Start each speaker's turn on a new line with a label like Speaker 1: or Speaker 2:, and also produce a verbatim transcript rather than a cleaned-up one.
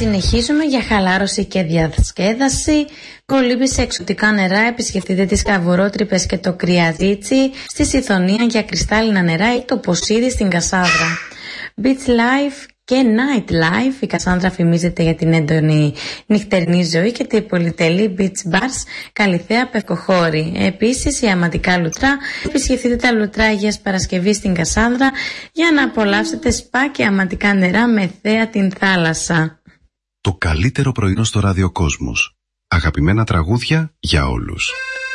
Speaker 1: Συνεχίζουμε για χαλάρωση και διασκέδαση. Κολύμπη σε εξωτικά νερά, επισκεφτείτε τις Καβουρότρυπες και το Κρυαζίτσι. Στη Σιθωνία για κρυστάλλινα νερά ή το Ποσίδι στην Κασάνδρα. Beach Life και Night Life. Η Κασάνδρα φημίζεται για την έντονη νυχτερινή ζωή και την πολυτελή beach bars Καλιθέα Πευκοχώρη. Επίσης η Αματικά Λουτρά. Επισκεφτείτε τα λουτρά Αγίας Παρασκευής στην Κασάνδρα για να απολαύσετε σπα και αματικά νερά με θέα την θάλασσα.
Speaker 2: Το καλύτερο πρωινό στο ραδιοκόσμος. Αγαπημένα τραγούδια για όλους.